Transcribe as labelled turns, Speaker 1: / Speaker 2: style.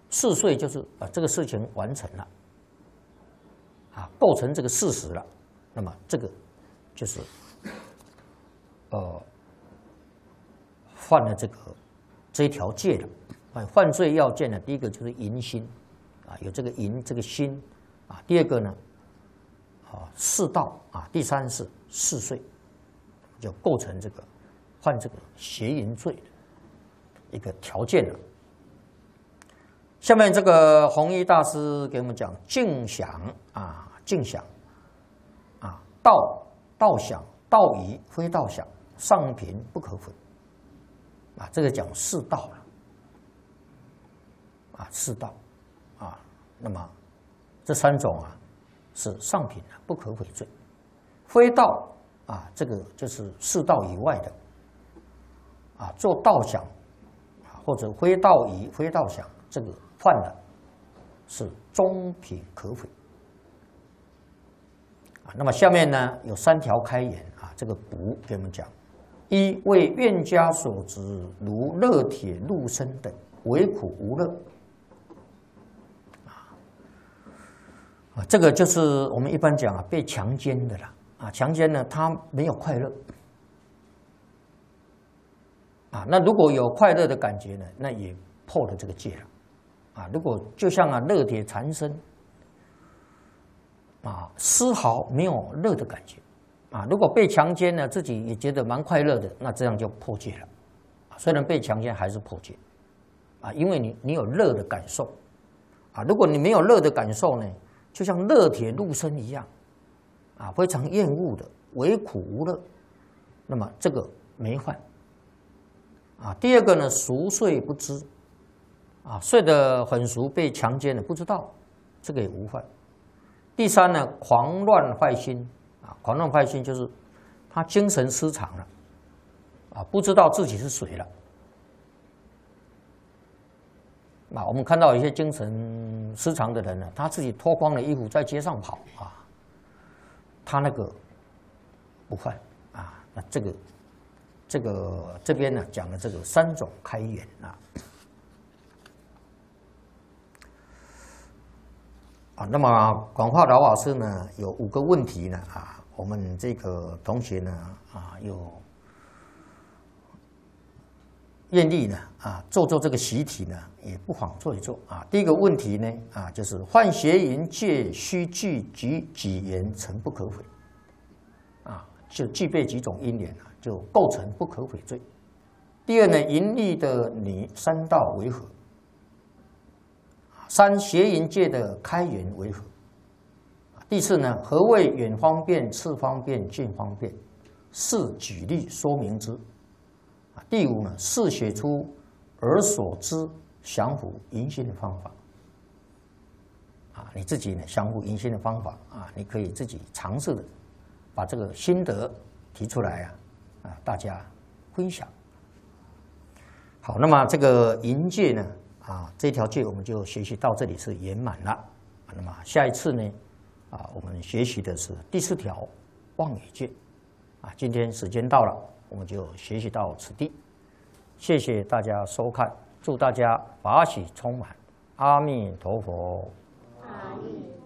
Speaker 1: 4岁就是这个事情完成了，构成这个事实了，那么这个就是犯了这一条戒了。犯罪要件呢，第一个就是淫心，有这个淫这个心，第二个呢，世道第三是4岁，就构成这个犯这个邪淫罪的一个条件了。下面这个弘一大师给我们讲净想净想道想道仪非道想，上品不可毁这个讲世道了世道那么这3种是上品不可毁罪，非道这个就是世道以外的做道想或者非道仪非道想，这个犯了是中品可毁那么下面呢有3条开言这个补给我们讲：一为愿家所执，如勒铁入身等，为苦无乐这个就是我们一般讲被强奸的啦强奸呢他没有快乐那如果有快乐的感觉呢，那也破了这个戒了如果就像勒铁缠身丝毫没有乐的感觉如果被强奸呢，自己也觉得蛮快乐的，那这样就破戒了虽然被强奸还是破戒因为你有乐的感受如果你没有乐的感受呢，就像勒铁入身一样非常厌恶的，为苦无乐，那么这个没犯第二个呢，熟睡不知睡得很熟，被强奸了不知道，这个也无犯。第3呢，狂乱坏心狂乱坏心就是他精神失常了不知道自己是谁了我们看到有些精神失常的人呢，他自己脱光了衣服在街上跑他那个不犯那这边呢讲的这个3种开言那么广化老法师呢有5个问题呢我们这个同学呢有愿力呢做这个习题呢，也不妨做一做第一个问题呢就是犯邪淫戒须具几言成不可毁就具备几种因缘就构成不可毁罪。第2呢，淫欲的女3道为何？3邪淫戒的开源为何？第4呢，何谓远方便、次方便、近方便？4举例说明之。第5呢，是写出而所知降伏淫心的方法你自己呢降伏淫心的方法你可以自己尝试的把这个心得提出来大家分享。好，那么这个淫戒呢这条戒我们就学习到这里是圆满了那么下一次呢我们学习的是第4条妄语戒今天时间到了，我们就学习到此地。谢谢大家收看，祝大家法喜充满，阿弥陀佛。
Speaker 2: 阿弥。